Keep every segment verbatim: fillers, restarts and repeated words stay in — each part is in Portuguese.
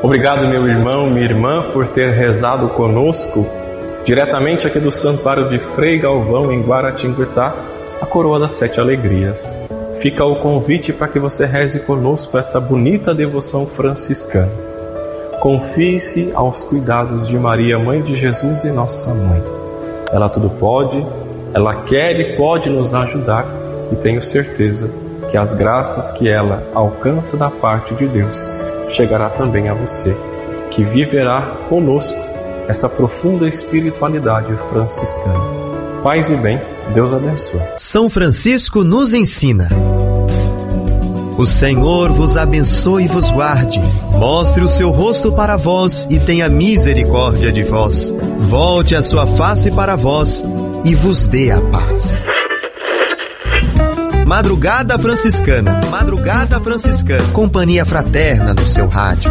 Obrigado, meu irmão, minha irmã, por ter rezado conosco, diretamente aqui do Santuário de Frei Galvão, em Guaratinguetá, a Coroa das Sete Alegrias. Fica o convite para que você reze conosco essa bonita devoção franciscana. Confie-se aos cuidados de Maria, Mãe de Jesus e Nossa Mãe. Ela tudo pode, ela quer e pode nos ajudar, e tenho certeza que as graças que ela alcança da parte de Deus chegará também a você, que viverá conosco essa profunda espiritualidade franciscana. Paz e bem, Deus abençoe. São Francisco nos ensina: o Senhor vos abençoe e vos guarde, mostre o seu rosto para vós e tenha misericórdia de vós, volte a sua face para vós e vos dê a paz. Madrugada Franciscana, Madrugada Franciscana, companhia fraterna no seu rádio.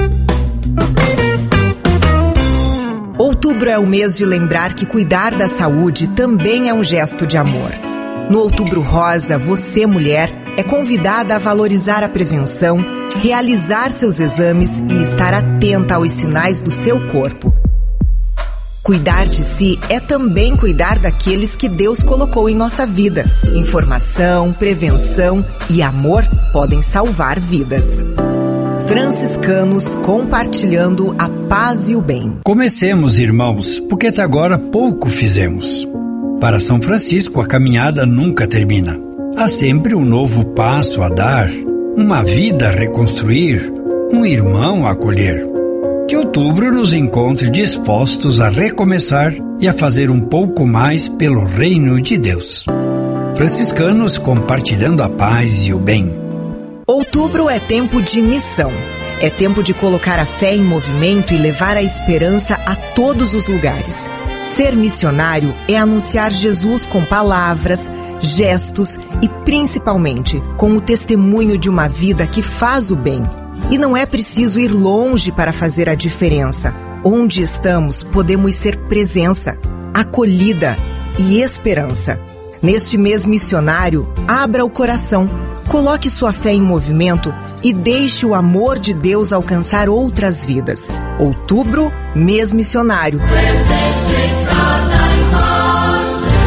Outubro é o mês de lembrar que cuidar da saúde também é um gesto de amor. No Outubro Rosa, você, mulher, é convidada a valorizar a prevenção, realizar seus exames e estar atenta aos sinais do seu corpo. Cuidar de si é também cuidar daqueles que Deus colocou em nossa vida. Informação, prevenção e amor podem salvar vidas. Franciscanos compartilhando a paz e o bem. Comecemos, irmãos, porque até agora pouco fizemos. Para São Francisco, a caminhada nunca termina. Há sempre um novo passo a dar, uma vida a reconstruir, um irmão a acolher. Que outubro nos encontre dispostos a recomeçar e a fazer um pouco mais pelo reino de Deus. Franciscanos compartilhando a paz e o bem. Outubro é tempo de missão. É tempo de colocar a fé em movimento e levar a esperança a todos os lugares. Ser missionário é anunciar Jesus com palavras, gestos e, principalmente, com o testemunho de uma vida que faz o bem. E não é preciso ir longe para fazer a diferença. Onde estamos, podemos ser presença, acolhida e esperança. Neste mês missionário, abra o coração, coloque sua fé em movimento e deixe o amor de Deus alcançar outras vidas. Outubro, mês missionário. Presente em cada imagem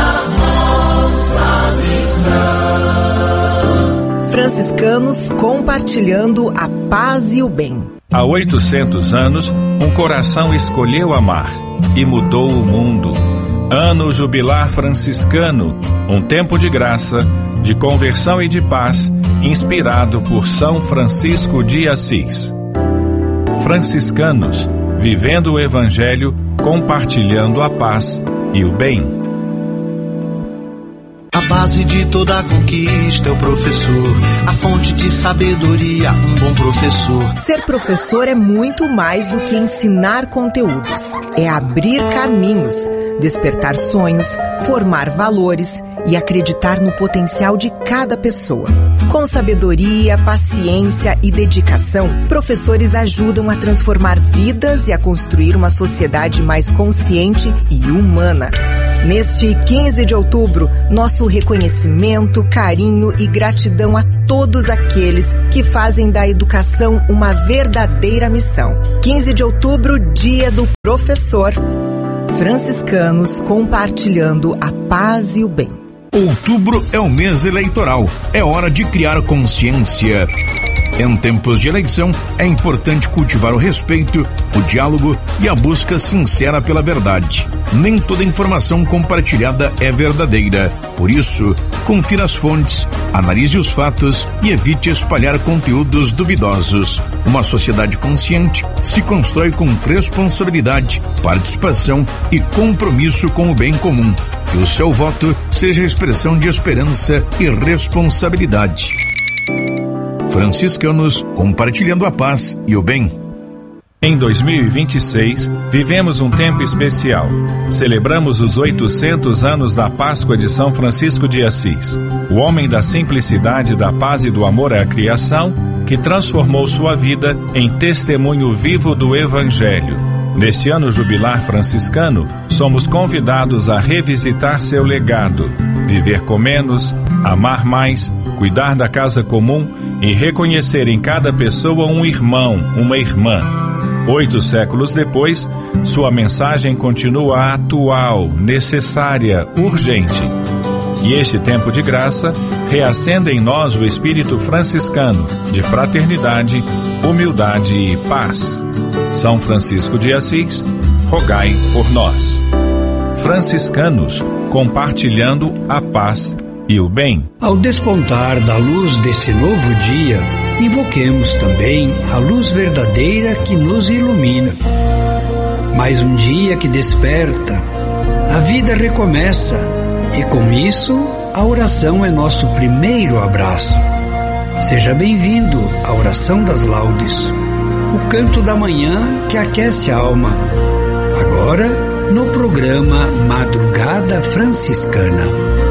da vossa missão. Franciscanos compartilhando a paz e o bem. Há oitocentos anos, um coração escolheu amar e mudou o mundo. Ano jubilar franciscano, um tempo de graça, de conversão e de paz, inspirado por São Francisco de Assis. Franciscanos, vivendo o Evangelho, compartilhando a paz e o bem. A base de toda conquista é o professor, a fonte de sabedoria, um bom professor. Ser professor é muito mais do que ensinar conteúdos. É abrir caminhos, despertar sonhos, formar valores e acreditar no potencial de cada pessoa. Com sabedoria, paciência e dedicação, professores ajudam a transformar vidas e a construir uma sociedade mais consciente e humana. Neste quinze de outubro, nosso reconhecimento, carinho e gratidão a todos aqueles que fazem da educação uma verdadeira missão. quinze de outubro, Dia do Professor. Franciscanos compartilhando a paz e o bem. Outubro é o mês eleitoral. É hora de criar consciência. Em tempos de eleição, é importante cultivar o respeito, o diálogo e a busca sincera pela verdade. Nem toda informação compartilhada é verdadeira. Por isso, confira as fontes, analise os fatos e evite espalhar conteúdos duvidosos. Uma sociedade consciente se constrói com responsabilidade, participação e compromisso com o bem comum. Que o seu voto seja expressão de esperança e responsabilidade. Franciscanos compartilhando a paz e o bem. Em dois mil e vinte e seis, vivemos um tempo especial. Celebramos os oitocentos anos da Páscoa de São Francisco de Assis, o homem da simplicidade, da paz e do amor à criação, que transformou sua vida em testemunho vivo do Evangelho. Neste ano jubilar franciscano, somos convidados a revisitar seu legado, viver com menos, amar mais, cuidar da casa comum e reconhecer em cada pessoa um irmão, uma irmã. Oito séculos depois, sua mensagem continua atual, necessária, urgente. E este tempo de graça reacenda em nós o espírito franciscano de fraternidade, humildade e paz. São Francisco de Assis, rogai por nós. Franciscanos, compartilhando a paz e o bem. Ao despontar da luz desse novo dia, invoquemos também a luz verdadeira que nos ilumina. Mais um dia que desperta, a vida recomeça e com isso a oração é nosso primeiro abraço. Seja bem-vindo à oração das laudes, o canto da manhã que aquece a alma. Agora no programa Madrugada Franciscana.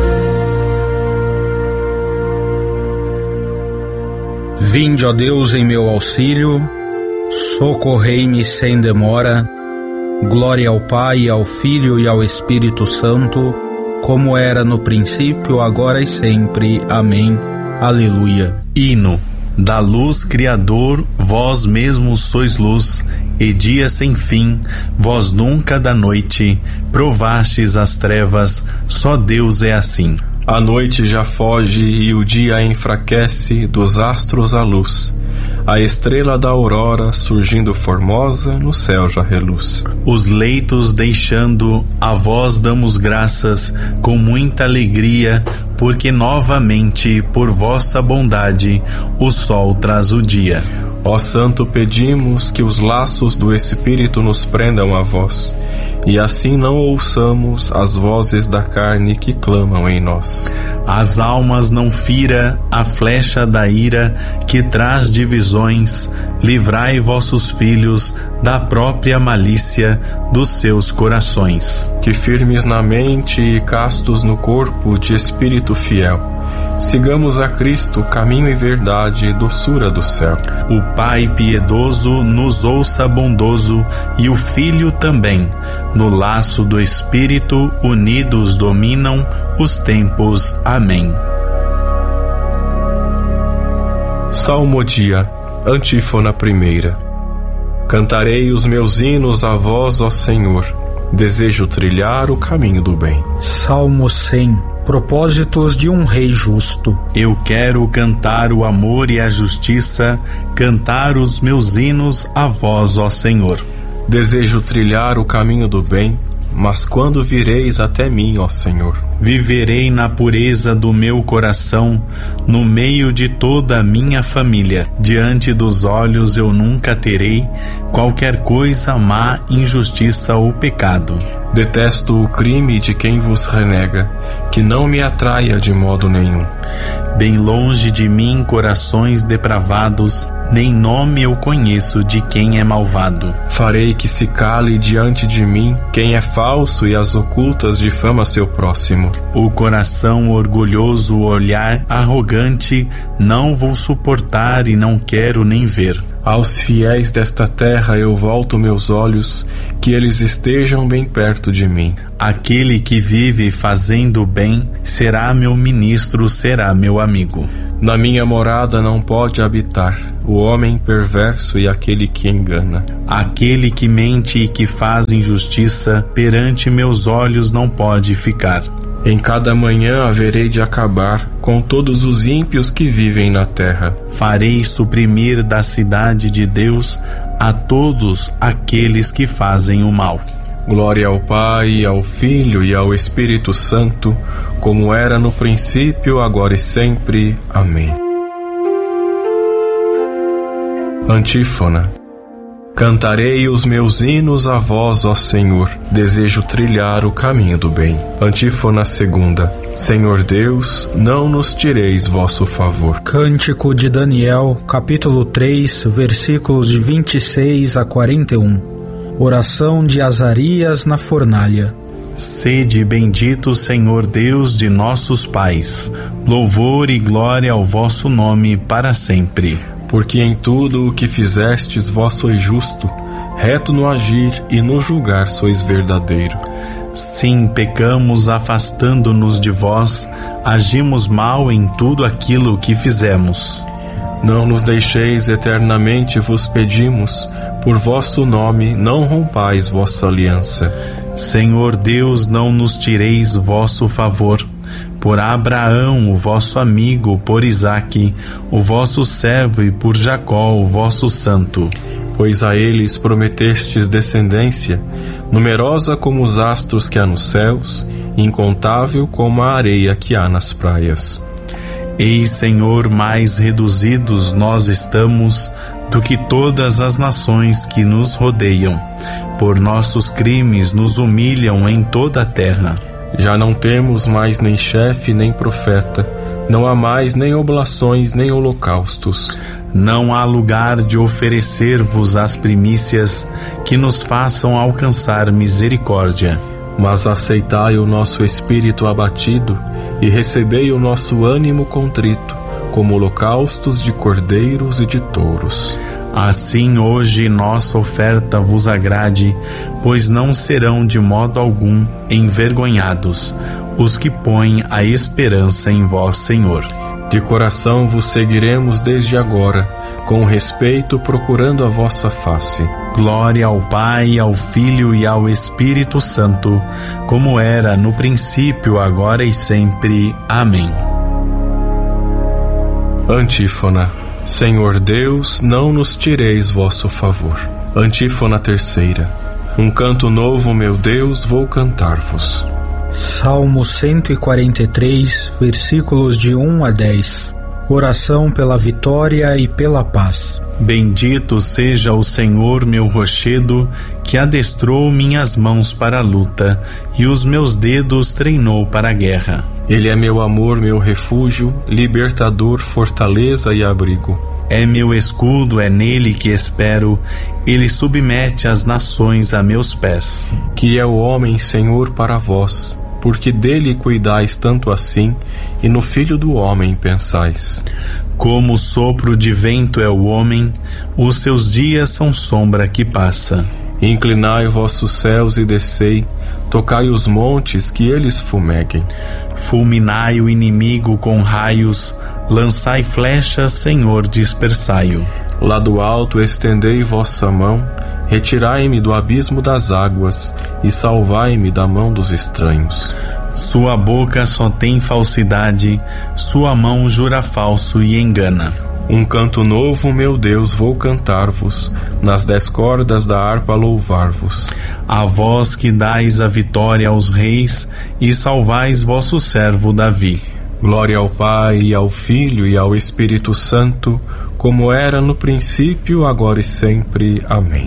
Vinde, ó Deus, em meu auxílio, socorrei-me sem demora. Glória ao Pai, ao Filho e ao Espírito Santo, como era no princípio, agora e sempre. Amém. Aleluia. Hino. Da luz Criador, vós mesmos sois luz, e dia sem fim, vós nunca da noite provastes as trevas, só Deus é assim. A noite já foge e o dia enfraquece, dos astros a luz. A estrela da aurora, surgindo formosa, no céu já reluz. Os leitos deixando, a vós damos graças, com muita alegria, porque novamente, por vossa bondade, o sol traz o dia. Ó Santo, pedimos que os laços do Espírito nos prendam a vós, e assim não ouçamos as vozes da carne que clamam em nós. As almas não fira a flecha da ira que traz divisões, livrai vossos filhos da própria malícia dos seus corações. Que firmes na mente e castos no corpo de espírito fiel, sigamos a Cristo, caminho e verdade, doçura do céu. O Pai piedoso nos ouça bondoso, e o Filho também. No laço do Espírito unidos dominam os tempos. Amém. Salmodia, antífona primeira. Cantarei os meus hinos a vós, ó Senhor. Desejo trilhar o caminho do bem. Salmo cem. Propósitos de um rei justo. Eu quero cantar o amor e a justiça, cantar os meus hinos a vós, ó Senhor. Desejo trilhar o caminho do bem, mas quando vireis até mim, ó Senhor? Viverei na pureza do meu coração, no meio de toda a minha família. Diante dos olhos eu nunca terei qualquer coisa má, injustiça ou pecado. Detesto o crime de quem vos renega, que não me atraia de modo nenhum. Bem longe de mim corações depravados, nem nome eu conheço de quem é malvado. Farei que se cale diante de mim quem é falso e às ocultas difama seu próximo. O coração orgulhoso, o olhar arrogante, não vou suportar e não quero nem ver. Aos fiéis desta terra eu volto meus olhos, que eles estejam bem perto de mim. Aquele que vive fazendo bem será meu ministro, será meu amigo. Na minha morada não pode habitar o homem perverso e aquele que engana. Aquele que mente e que faz injustiça, perante meus olhos não pode ficar. Em cada manhã haverei de acabar com todos os ímpios que vivem na terra. Farei suprimir da cidade de Deus a todos aqueles que fazem o mal. Glória ao Pai, ao Filho e ao Espírito Santo, como era no princípio, agora e sempre. Amém. Antífona. Cantarei os meus hinos a vós, ó Senhor, desejo trilhar o caminho do bem. Antífona segunda. Senhor Deus, não nos tireis vosso favor. Cântico de Daniel, capítulo três, versículos de vinte e seis a quarenta e um. Oração de Azarias na fornalha. Sede bendito, Senhor Deus de nossos pais, louvor e glória ao vosso nome para sempre. Porque em tudo o que fizestes vós sois justo, reto no agir e no julgar sois verdadeiro. Sim, pecamos afastando-nos de vós, agimos mal em tudo aquilo que fizemos. Não nos deixeis eternamente, vos pedimos, por vosso nome, não rompais vossa aliança. Senhor Deus, não nos tireis vosso favor. Por Abraão, o vosso amigo, por Isaque, o vosso servo, e por Jacó, o vosso santo. Pois a eles prometestes descendência, numerosa como os astros que há nos céus, incontável como a areia que há nas praias. Eis, Senhor, mais reduzidos nós estamos do que todas as nações que nos rodeiam. Por nossos crimes nos humilham em toda a terra. Já não temos mais nem chefe nem profeta, não há mais nem oblações nem holocaustos. Não há lugar de oferecer-vos as primícias que nos façam alcançar misericórdia. Mas aceitai o nosso espírito abatido e recebei o nosso ânimo contrito, como holocaustos de cordeiros e de touros. Assim hoje nossa oferta vos agrade, pois não serão de modo algum envergonhados os que põem a esperança em vós, Senhor. De coração vos seguiremos desde agora, com respeito procurando a vossa face. Glória ao Pai, ao Filho e ao Espírito Santo, como era no princípio, agora e sempre. Amém. Antífona. Senhor Deus, não nos tireis vosso favor. Antífona terceira. Um canto novo, meu Deus, vou cantar-vos. Salmo cento e quarenta e três, versículos de um a dez. Oração pela vitória e pela paz. Bendito seja o Senhor, meu rochedo, que adestrou minhas mãos para a luta e os meus dedos treinou para a guerra. Ele é meu amor, meu refúgio, libertador, fortaleza e abrigo. É meu escudo, é nele que espero, ele submete as nações a meus pés. Que é o homem, Senhor, para vós, porque dele cuidais tanto assim, e no Filho do homem pensais. Como o sopro de vento é o homem, os seus dias são sombra que passa. Inclinai vossos céus e descei, tocai os montes, que eles fumeguem. Fulminai o inimigo com raios, lançai flechas, Senhor, dispersai-o. Lá do alto estendei vossa mão, retirai-me do abismo das águas, e salvai-me da mão dos estranhos. Sua boca só tem falsidade, sua mão jura falso e engana. Um canto novo, meu Deus, vou cantar-vos, nas dez cordas da harpa louvar-vos. A vós que dais a vitória aos reis e salvais vosso servo Davi. Glória ao Pai, e ao Filho e ao Espírito Santo, como era no princípio, agora e sempre. Amém.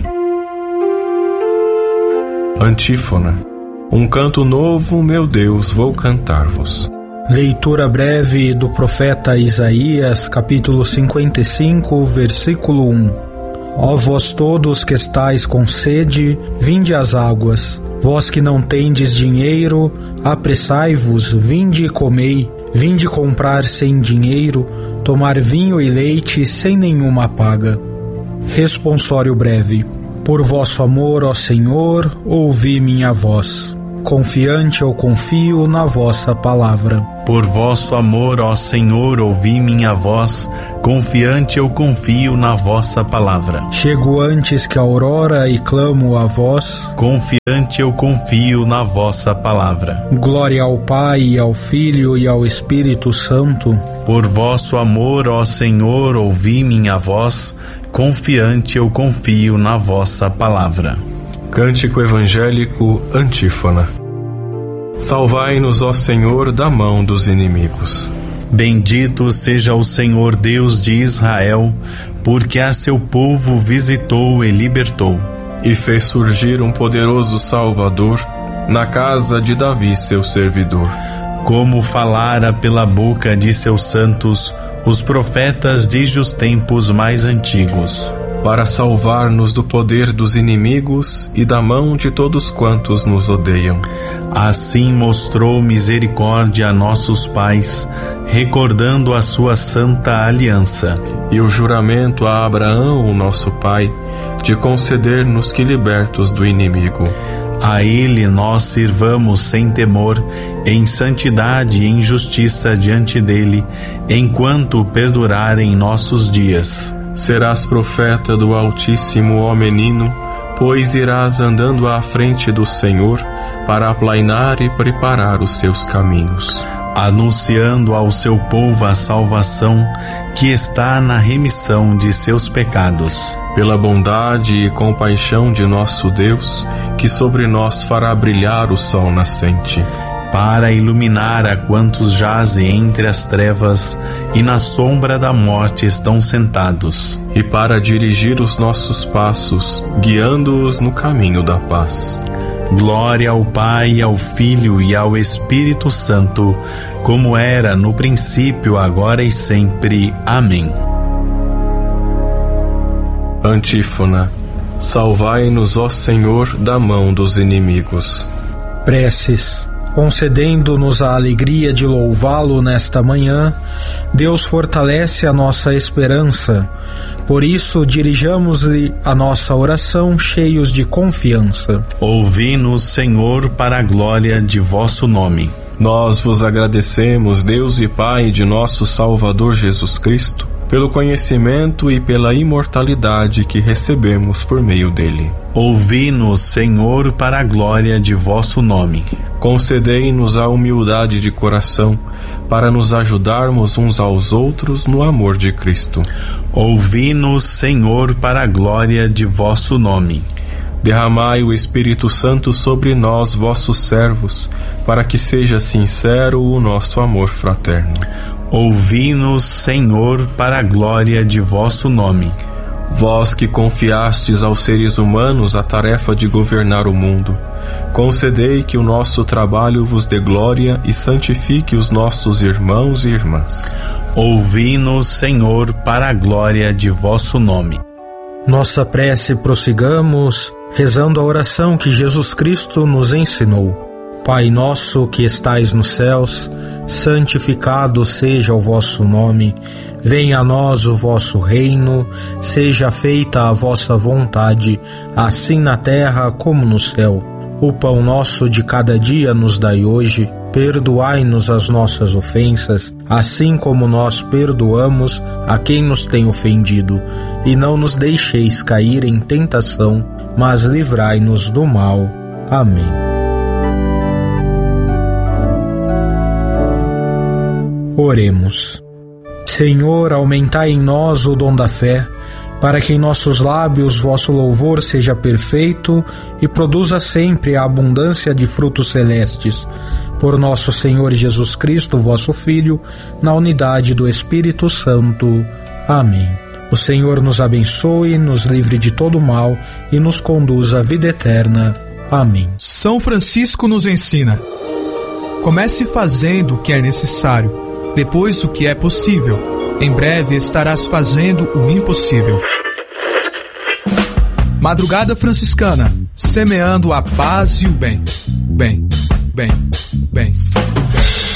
Antífona. Um canto novo, meu Deus, vou cantar-vos. Leitura breve do profeta Isaías, capítulo cinquenta e cinco, versículo um. Ó vós todos que estáis com sede, vinde às águas. Vós que não tendes dinheiro, apressai-vos, vinde e comei. Vinde comprar sem dinheiro, tomar vinho e leite sem nenhuma paga. Responsório breve. Por vosso amor, ó Senhor, ouvi minha voz. Confiante eu confio na vossa palavra. Por vosso amor, ó Senhor, ouvi minha voz, confiante eu confio na vossa palavra. Chego antes que a aurora e clamo a vós, confiante eu confio na vossa palavra. Glória ao Pai, e ao Filho e ao Espírito Santo. Por vosso amor, ó Senhor, ouvi minha voz, confiante eu confio na vossa palavra. Cântico evangélico, antífona. Salvai-nos, ó Senhor, da mão dos inimigos. Bendito seja o Senhor Deus de Israel, porque a seu povo visitou e libertou. E fez surgir um poderoso Salvador na casa de Davi, seu servidor. Como falara pela boca de seus santos, os profetas desde os tempos mais antigos. Para salvar-nos do poder dos inimigos e da mão de todos quantos nos odeiam. Assim mostrou misericórdia a nossos pais, recordando a sua santa aliança. E o juramento a Abraão, o nosso pai, de conceder-nos que libertos do inimigo. A Ele nós sirvamos sem temor, em santidade e em justiça diante dele, enquanto perdurarem nossos dias. Serás profeta do Altíssimo, ó menino, pois irás andando à frente do Senhor para aplainar e preparar os seus caminhos, anunciando ao seu povo a salvação que está na remissão de seus pecados. Pela bondade e compaixão de nosso Deus, que sobre nós fará brilhar o sol nascente, para iluminar a quantos jazem entre as trevas e na sombra da morte estão sentados, e para dirigir os nossos passos, guiando-os no caminho da paz. Glória ao Pai, ao Filho e ao Espírito Santo, como era no princípio, agora e sempre. Amém. Antífona. Salvai-nos, ó Senhor, da mão dos inimigos. Preces. Concedendo-nos a alegria de louvá-lo nesta manhã, Deus fortalece a nossa esperança. Por isso, dirijamos-lhe a nossa oração cheios de confiança. Ouvi-nos, Senhor, para a glória de vosso nome. Nós vos agradecemos, Deus e Pai de nosso Salvador Jesus Cristo, pelo conhecimento e pela imortalidade que recebemos por meio dele. Ouvi-nos, Senhor, para a glória de vosso nome. Concedei-nos a humildade de coração, para nos ajudarmos uns aos outros no amor de Cristo. Ouvi-nos, Senhor, para a glória de vosso nome. Derramai o Espírito Santo sobre nós, vossos servos, para que seja sincero o nosso amor fraterno. Ouvi-nos, Senhor, para a glória de vosso nome. Vós que confiastes aos seres humanos a tarefa de governar o mundo, concedei que o nosso trabalho vos dê glória e santifique os nossos irmãos e irmãs. Ouvi-nos, Senhor, para a glória de vosso nome. Nossa prece prossigamos, rezando a oração que Jesus Cristo nos ensinou. Pai nosso que estais nos céus, santificado seja o vosso nome. Venha a nós o vosso reino, seja feita a vossa vontade, assim na terra como no céu. O pão nosso de cada dia nos dai hoje. Perdoai-nos as nossas ofensas, assim como nós perdoamos a quem nos tem ofendido. E não nos deixeis cair em tentação, mas livrai-nos do mal. Amém. Oremos. Senhor, aumentai em nós o dom da fé, para que em nossos lábios vosso louvor seja perfeito e produza sempre a abundância de frutos celestes. Por nosso Senhor Jesus Cristo, vosso Filho, na unidade do Espírito Santo. Amém. O Senhor nos abençoe, nos livre de todo mal e nos conduza à vida eterna. Amém. São Francisco nos ensina: comece fazendo o que é necessário, depois o que é possível. Em breve estarás fazendo o impossível. Madrugada Franciscana, semeando a paz e o bem. Bem, bem, bem.